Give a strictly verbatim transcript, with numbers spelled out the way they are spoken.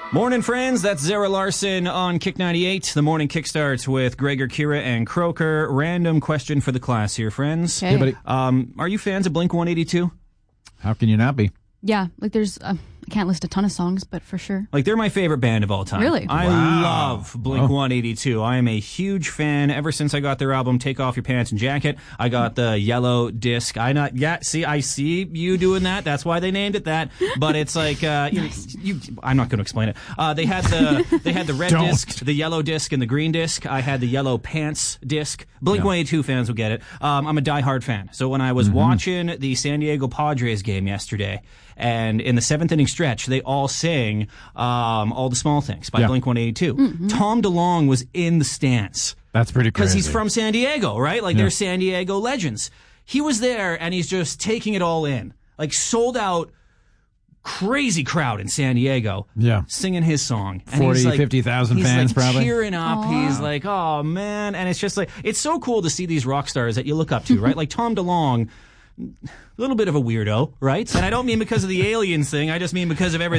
Morning, friends. That's Zara Larson on Kick ninety-eight. The morning kick starts with Gregor, Kira, and Croker. Random question for the class here, friends. Okay. Hey, buddy. Um, are you fans of Blink one eighty-two? How can you not be? Yeah, like there's, uh, I can't list a ton of songs, but for sure. Like, they're my favorite band of all time. Really? I Wow. love Blink Oh. one eighty-two. I am a huge fan ever since I got their album Take Off Your Pants and Jacket. I got the yellow disc. I not yeah, see I see you doing that. That's why they named it that. But it's like uh you, you I'm not going to explain it. Uh they had the they had the red Don't. disc, the yellow disc, and the green disc. I had the yellow pants disc. Blink one eighty-two fans will get it. Um I'm a diehard fan. So when I was Mm-hmm. watching the San Diego Padres game yesterday, and in the seventh inning stretch, they all sang um, All the Small Things by Yeah. Blink one eighty-two. Tom DeLonge was in the stands That's pretty crazy. because he's from San Diego, right? Like, Yeah. they're San Diego legends. He was there, and he's just taking it all in. Like, sold out, crazy crowd in San Diego. Yeah. Singing his song. And forty, he's like, fifty thousand he's fans like probably. cheering up. He's like, oh, man. And it's just like, it's so cool to see these rock stars that you look up to, right? Like Tom DeLonge, a little bit of a weirdo, right? And I don't mean because of the aliens thing. I just mean because of everything